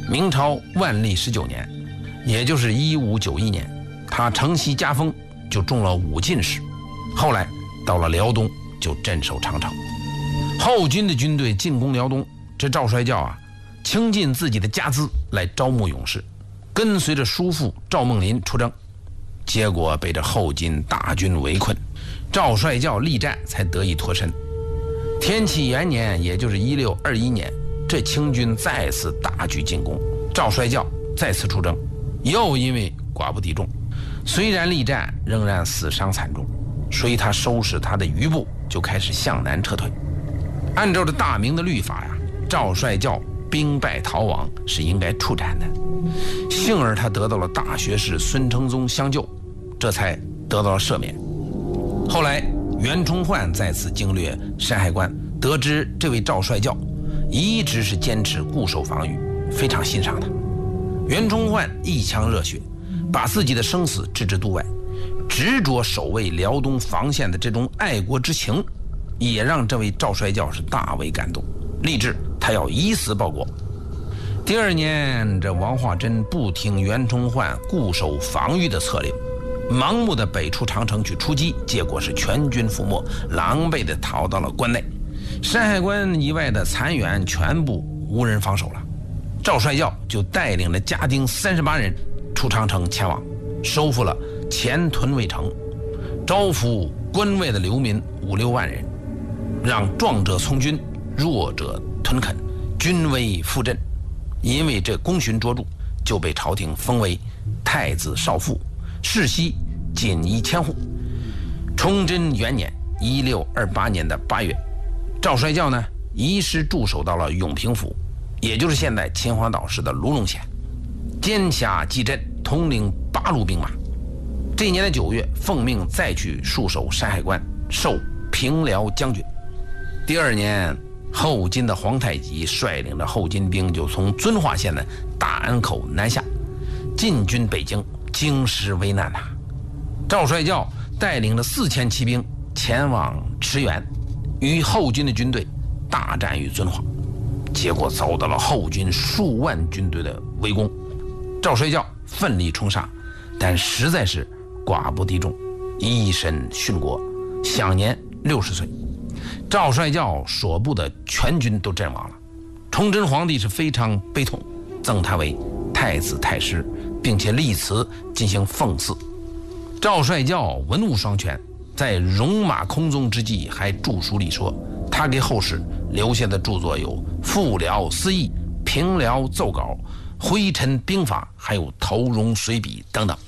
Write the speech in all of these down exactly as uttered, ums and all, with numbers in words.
明朝万历十九年，也就是一五九一年，他承袭家风，就中了武进士。后来到了辽东，就镇守长城。后金的军队进攻辽东，这赵帅教啊，倾尽自己的家资来招募勇士，跟随着叔父赵梦麟出征，结果被这后金大军围困，赵帅教力战才得以脱身。天启元年，也就是一六二一年，这清军再次大举进攻，赵帅教再次出征，又因为寡不敌众，虽然力战，仍然死伤惨重，所以他收拾他的余部，就开始向南撤退。按照这大明的律法呀，赵帅教兵败逃亡是应该处斩的，幸而他得到了大学士孙承宗相救，这才得到了赦免。后来袁崇焕再次经略山海关，得知这位赵帅教一直是坚持固守防御，非常欣赏他。袁崇焕一腔热血，把自己的生死置之度外，执着守卫辽东防线的这种爱国之情，也让这位赵帅教是大为感动，立志他要以死报国。第二年，这王化贞不听袁崇焕固守防御的策略，盲目的北出长城去出击，结果是全军覆没，狼狈的逃到了关内。山海关以外的残垣全部无人防守了，赵帅教就带领了家丁三十八人出长城前往，收复了前屯卫城，招抚关外的流民五六万人，让壮者从军，弱者屯垦，军威复振。因为这功勋卓著，就被朝廷封为太子少傅，世袭锦衣千户。崇祯元年一六二八年的八月，赵帅教呢移师驻守到了永平府，也就是现在秦皇岛市的卢龙县，兼辖蓟镇，统领八路兵马。这一年的九月，奉命再去戍守山海关，授平辽将军。第二年，后金的皇太极率领着后金兵就从遵化县的大安口南下，进军北京，京师危难呐、啊。赵帅教带领着四千骑兵前往驰援，与后金的军队大战于遵化，结果遭到了后军数万军队的围攻。赵帅教奋力冲杀，但实在是寡不敌众，一身殉国，享年六十岁。赵帅教所部的全军都阵亡了，崇祯皇帝是非常悲痛，赠他为太子太师，并且立祠进行奉祀。赵帅教文武双全，在戎马空宗之际还著书立说，他给后世留下的著作有《复辽思议》《平辽奏稿》《挥尘兵法》，还有《投戎随笔》等等。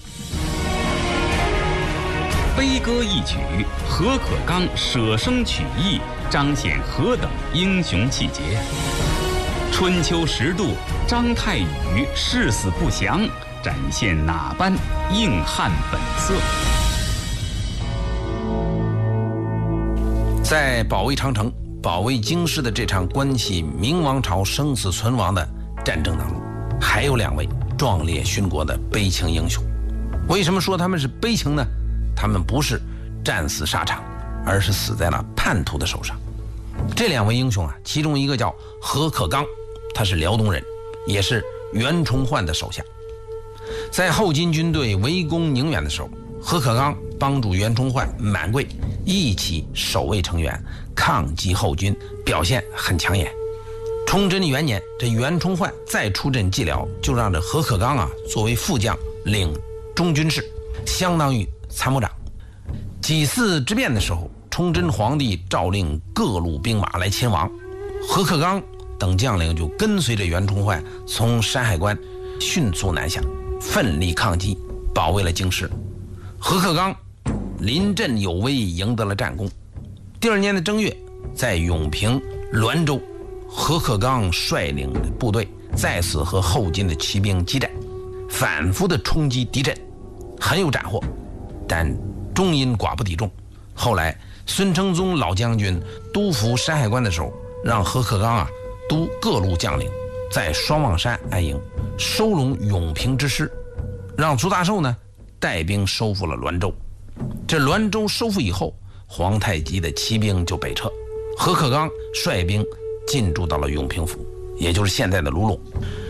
悲歌一曲，何可刚舍生取义，彰显何等英雄气节。春秋十度，张太宇誓死不降，展现哪般硬汉本色。 在保卫长城、保卫京师的这场关系明王朝生死存亡的战争当中，还有两位壮烈殉国的悲情英雄。为什么说他们是悲情呢？他们不是战死沙场，而是死在了叛徒的手上。这两位英雄啊，其中一个叫何可刚，他是辽东人，也是袁崇焕的手下。在后金军队围攻宁远的时候，何可刚帮助袁崇焕、满贵一起守卫成员，抗击后军，表现很抢眼。崇祯元年，这袁崇焕再出镇蓟辽，就让这何可刚啊作为副将领中军事，相当于参谋长。几次之变的时候，崇祯皇帝诏令各路兵马来勤王，何可刚等将领就跟随着袁崇焕从山海关迅速南下，奋力抗击，保卫了京师。何可刚临阵有威，赢得了战功。第二年的正月，在永平、滦州，何可刚率领的部队再次和后金的骑兵激战，反复的冲击敌阵，很有斩获，但终因寡不敌众。后来孙承宗老将军督抚山海关的时候，让何可刚啊督各路将领在双望山安营，收拢永平之师，让朱大寿呢带兵收复了滦州。这滦州收复以后，皇太极的骑兵就北撤，何可刚率兵进驻到了永平府，也就是现在的卢龙。